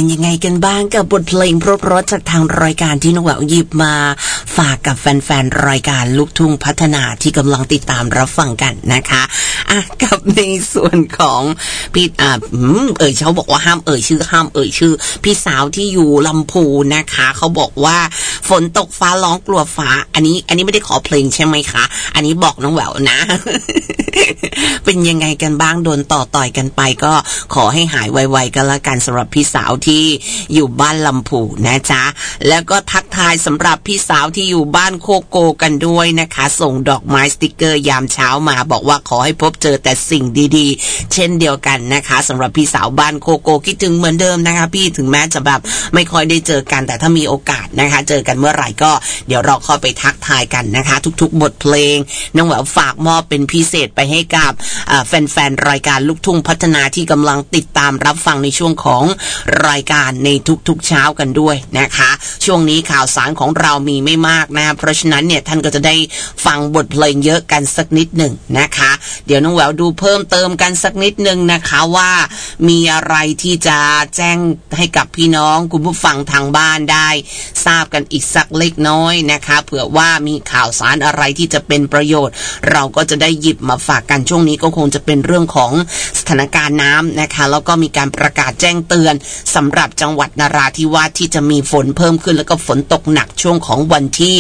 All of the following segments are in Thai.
เป็นยังไงกันบ้างกับบทเพลงเพราะๆจากทางรายการที่น้องแหววหยิบมาฝากกับแฟนๆรายการลูกทุ่งพัฒนาที่กำลังติดตามรับฟังกันนะคะกับในส่วนของพี่เขาบอกว่าห้ามเอ่ยชื่อพี่สาวที่อยู่ลำพูนนะคะเขาบอกว่าฝนตกฟ้าร้องกลัวฟ้าอันนี้ไม่ได้ขอเพลงใช่ไหมคะอันนี้บอกน้องแหววนะ เป็นยังไงกันบ้างโดนต่อยกันไปก็ขอให้หายไวๆกันละกันสำหรับพี่สาวที่อยู่บ้านลำพูนะจ๊ะแล้วก็ทักทายสำหรับพี่สาวที่อยู่บ้านโคโกกันด้วยนะคะส่งดอกไม้สติกเกอร์ยามเช้ามาบอกว่าขอให้พบเจอแต่สิ่งดีๆเช่นเดียวกันนะคะสำหรับพี่สาวบ้านโคโกคิดถึงเหมือนเดิมนะคะพี่ถึงแม้จะแบบไม่ค่อยได้เจอกันแต่ถ้ามีโอกาสนะคะเจอกันเมื่อไหร่ก็เดี๋ยวเราเข้าไปทักทายกันนะคะทุกๆบทเพลงน้องแหววฝากมอบเป็นพิเศษไปให้กับแฟนๆรายการลูกทุ่งพัฒนาที่กำลังติดตามรับฟังในช่วงของรายการในทุกๆเช้ากันด้วยนะคะช่วงนี้ข่าวสารของเรามีไม่มากนะเพราะฉะนั้นเนี่ยท่านก็จะได้ฟังบทเพลงเยอะกันสักนิดหนึ่งนะคะเดี๋ยวน้องแหววดูเพิ่มเติมกันสักนิดหนึ่งนะคะว่ามีอะไรที่จะแจ้งให้กับพี่น้องคุณผู้ฟังทางบ้านได้ทราบกันอีกสักเล็กน้อยนะคะเผื่อว่ามีข่าวสารอะไรที่จะเป็นประโยชน์เราก็จะได้หยิบมาฝากกันช่วงนี้ก็คงจะเป็นเรื่องของสถานการณ์น้ำนะคะแล้วก็มีการประกาศแจ้งเตือนสำหรับจังหวัดนราธิวาสที่จะมีฝนเพิ่มขึ้นแล้วก็ฝนตกหนักช่วงของวันที่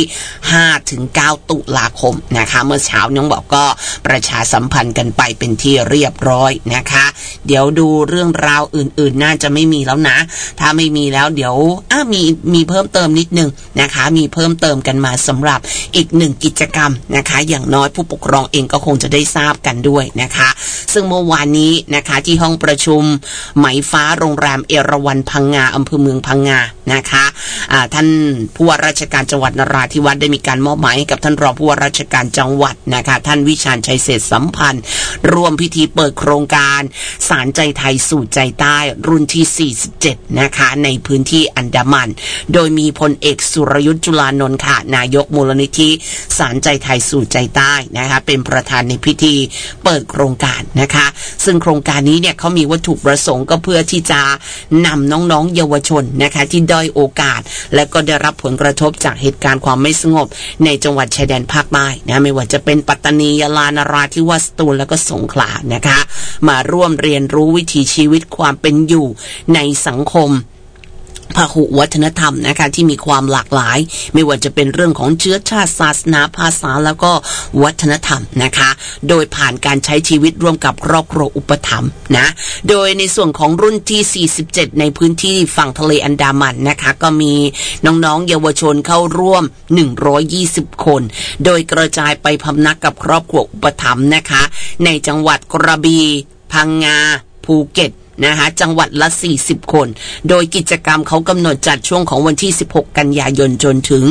5-9 ตุลาคมนะคะเมื่อเช้าน้องบอกก็ประชาสัมพันธ์กันไปเป็นที่เรียบร้อยนะคะเดี๋ยวดูเรื่องราวอื่นๆน่าจะไม่มีแล้วนะถ้าไม่มีแล้วเดี๋ยวมีเพิ่มเติมนิดนึงนะคะมีเพิ่มเติมกันมาสำหรับอีก1กิจกรรมนะคะอย่างน้อยผู้ปกครองเองก็คงจะได้ทราบกันด้วยนะคะซึ่งเมื่อวานนี้นะคะที่ห้องประชุมไหมฟ้าโรงแรมเอราวัณพังงาอำเภอเมืองพังงานะคะท่านผู้ว่าราชการจังหวัดนราธิวาสได้มีการมอบหมายให้กับท่านรองผู้ว่าราชการจังหวัดนะคะท่านวิชาญชัยเศรษฐสัมพันธ์ร่วมพิธีเปิดโครงการสารใจไทยสู่ใจใต้รุ่นที่47นะคะในพื้นที่อันดามันโดยมีพลเอกสุรยุทธจุลานนท์ค่ะนายกมูลนิธิสารใจไทยสู่ใจใต้นะคะเป็นประธานในพิธีเปิดโครงการนะคะซึ่งโครงการนี้เนี่ยเขามีวัตถุประสงค์ก็เพื่อที่จะนำน้องๆเยาวชนนะคะที่ด้อยโอกาสและก็ได้รับผลกระทบจากเหตุการณ์ความไม่สงบในจังหวัดชายแดนภาคใต้นะไม่ว่าจะเป็นปัตตานียะลานราธิวาสสตูลแล้วก็สงขลานะคะมาร่วมเรียนรู้วิถีชีวิตความเป็นอยู่ในสังคมพหุวัฒนธรรมนะคะที่มีความหลากหลายไม่ว่าจะเป็นเรื่องของเชื้อชาติศาสนาภาษาแล้วก็วัฒนธรรมนะคะโดยผ่านการใช้ชีวิตร่วมกับครอบครัวอุปถัมภ์นะโดยในส่วนของรุ่นที่47ในพื้นที่ฝั่งทะเลอันดามันนะคะก็มีน้องๆเยาวชนเข้าร่วม120คนโดยกระจายไปพำนักกับครอบครัวอุปถัมภ์นะคะในจังหวัดกระบี่พังงาภูเก็ตนะคะจังหวัดละ40คนโดยกิจกรรมเขากำหนดจัดช่วงของวันที่16กันยายนจนถึง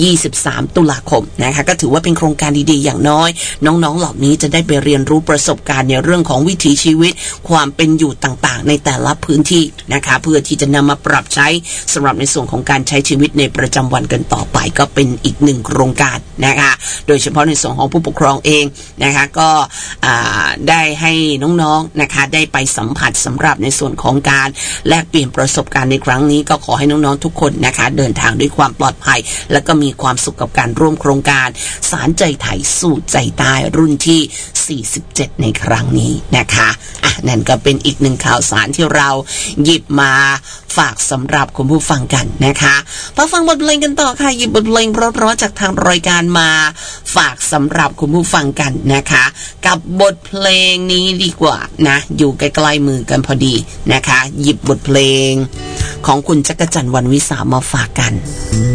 23ตุลาคมนะคะก็ถือว่าเป็นโครงการดีๆอย่างน้อยน้องๆเหล่านี้จะได้ไปเรียนรู้ประสบการณ์ในเรื่องของวิถีชีวิตความเป็นอยู่ต่างๆในแต่ละพื้นที่นะคะเพื่อที่จะนำมาปรับใช้สำหรับในส่วนของการใช้ชีวิตในประจำวันกันต่อไปก็เป็นอีก1โครงการนะคะโดยเฉพาะในส่วนของผู้ปกครองเองนะคะก็ได้ให้น้องๆนะคะได้ไปสัมผัสสำหรับในส่วนของการแลกเปลี่ยนประสบการณ์ในครั้งนี้ก็ขอให้น้องๆทุกคนนะคะเดินทางด้วยความปลอดภัยและก็มีความสุขกับการร่วมโครงการสารใจไทยสู่ใจใต้รุ่นที่47ในครั้งนี้นะคะนั่นก็เป็นอีก1ข่าวสารที่เราหยิบมาฝากสำหรับคุณผู้ฟังกันนะคะมาฟังบทเพลงกันต่อค่ะหยิบบทเพลงเพราะๆจากทางรายการมาฝากสำหรับคุณผู้ฟังกันนะคะกับบทเพลงนี้ดีกว่านะอยู่ใกล้ๆมือกันพอดีนะคะหยิบบทเพลงของคุณจักรจันทร์วรรณวิสามาฝากกัน